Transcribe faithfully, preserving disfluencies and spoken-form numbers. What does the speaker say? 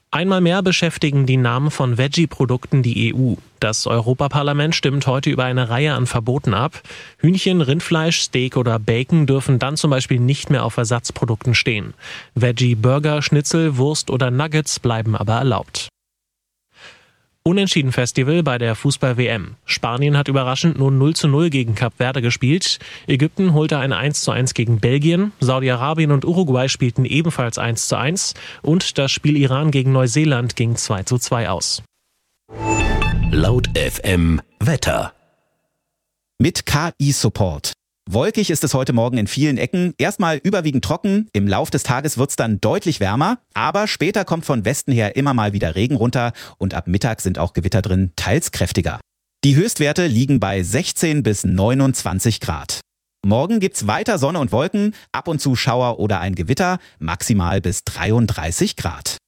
Einmal mehr beschäftigen die Namen von Veggie-Produkten die E U. Das Europaparlament stimmt heute über eine Reihe an Verboten ab. Hühnchen, Rindfleisch, Steak oder Bacon dürfen dann zum Beispiel nicht mehr auf Ersatzprodukten stehen. Veggie-Burger, Schnitzel, Wurst oder Nuggets bleiben aber erlaubt. Unentschieden-Festival bei der Fußball-W M. Spanien hat überraschend nur null zu null gegen Kap Verde gespielt. Ägypten holte ein eins zu eins gegen Belgien. Saudi-Arabien und Uruguay spielten ebenfalls eins zu eins. Und das Spiel Iran gegen Neuseeland ging zwei zu zwei aus. Laut F M Wetter. Mit K I-Support. Wolkig ist es heute Morgen in vielen Ecken. Erstmal überwiegend trocken. Im Lauf des Tages wird's dann deutlich wärmer. Aber später kommt von Westen her immer mal wieder Regen runter. Und ab Mittag sind auch Gewitter drin, teils kräftiger. Die Höchstwerte liegen bei sechzehn bis neunundzwanzig Grad. Morgen gibt's weiter Sonne und Wolken, ab und zu Schauer oder ein Gewitter, maximal bis dreiunddreißig Grad.